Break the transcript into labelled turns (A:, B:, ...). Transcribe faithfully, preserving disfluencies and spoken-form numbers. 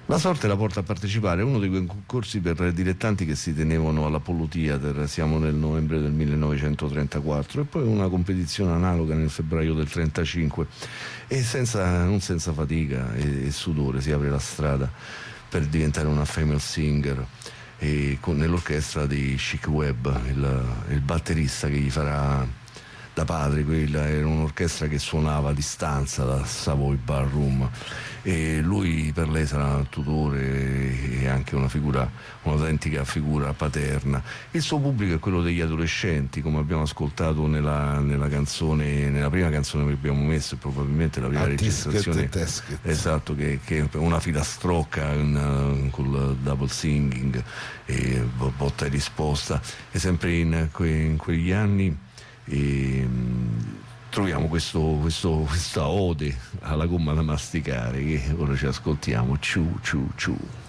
A: La sorte la porta a partecipare a uno di quei concorsi per dilettanti che si tenevano all'Apollo Theater, siamo nel novembre del millenovecentotrentaquattro, e poi una competizione analoga nel febbraio del trentacinque, e senza, non senza fatica e, e sudore si apre la strada per diventare una female singer, e con, nell'orchestra di Chic Webb, il, il batterista che gli farà da padre. Quella era un'orchestra che suonava a distanza da Savoy Ballroom, e lui per lei sarà tutore e anche una figura, un'autentica figura paterna. Il suo pubblico è quello degli adolescenti, come abbiamo ascoltato nella, nella canzone, nella prima canzone che abbiamo messo, e probabilmente la prima
B: Ah,
A: registrazione,
B: Tisket,
A: esatto, che, che è una filastrocca un, col double singing e botta e risposta, e sempre in, que, in quegli anni. E, mh, troviamo questo, questo, questa ode alla gomma da masticare, che ora ci ascoltiamo. Ciu ciu ciu.